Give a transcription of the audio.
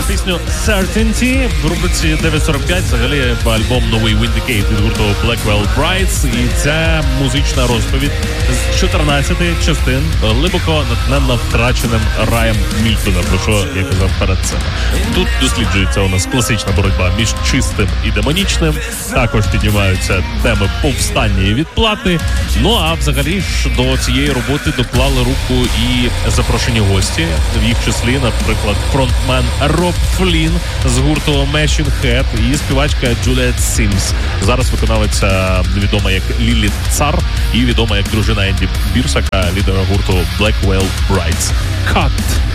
пісню Certainty в рубриці 945. Взагалі альбом новий Vindicate від гурту Blackwell Brides. І ця музична розповідь з 14 частин глибоко натхненно втраченим раєм Мільтона, про що я казав перед цим. Тут досліджується у нас класична боротьба між чистим і демонічним. Також піднімаються теми повстання і відплати. Ну а взагалі ж до цієї роботи доклали руку і запрошені гості, в їх числі, наприклад, фронтмен Роб Флін з гурту Machine Head і співачка Джуліет Сімс. Зараз виконавиця відома як Ліліт Цар і відома як дружина Енді Бірсака, лідера гурту Blackwell Brides. Cut!